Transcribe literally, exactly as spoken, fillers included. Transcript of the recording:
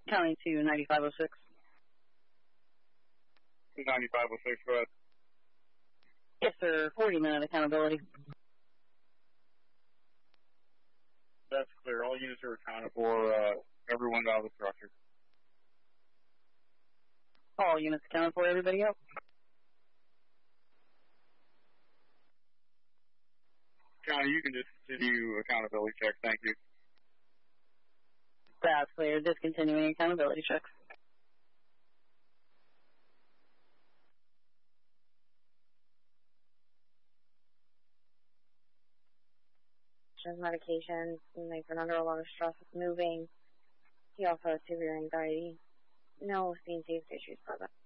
County to ninety-five oh six. ninety-five oh six, go ahead. Yes, sir. forty minute accountability. That's clear. All units are accounted for. Uh, everyone out of the structure. All units accounted for. Everybody else. County, you can just continue accountability check. Thank you. That's clear. Discontinuing accountability checks. Medication, like been under a lot of stress with moving. He also has severe anxiety. No seen safety issues, brother.